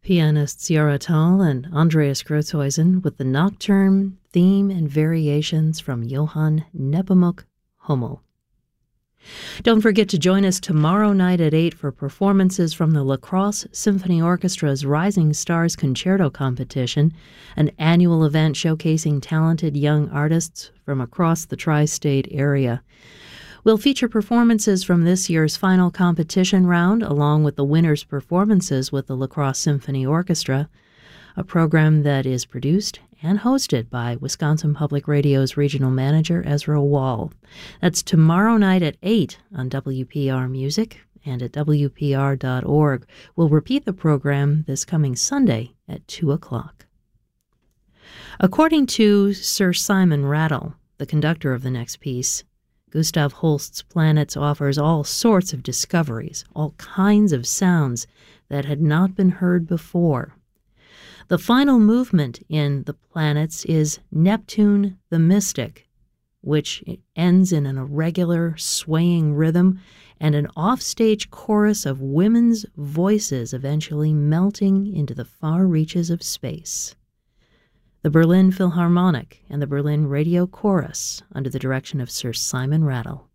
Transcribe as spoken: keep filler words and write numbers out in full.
Pianists Yara Tal and Andreas Grothuysen with the Nocturne theme and variations from Johann Nepomuk Hummel. Don't forget to join us tomorrow night at eight for performances from the La Crosse Symphony Orchestra's Rising Stars Concerto Competition, an annual event showcasing talented young artists from across the tri-state area. We'll feature performances from this year's final competition round, along with the winners' performances with the La Crosse Symphony Orchestra, a program that is produced and hosted by Wisconsin Public Radio's regional manager, Ezra Wall. That's tomorrow night at eight on W P R Music and at W P R dot org. We'll repeat the program this coming Sunday at two o'clock. According to Sir Simon Rattle, the conductor of the next piece, Gustav Holst's Planets offers all sorts of discoveries, all kinds of sounds that had not been heard before. The final movement in The Planets is Neptune the Mystic, which ends in an irregular, swaying rhythm and an offstage chorus of women's voices eventually melting into the far reaches of space. The Berlin Philharmonic and the Berlin Radio Chorus, under the direction of Sir Simon Rattle.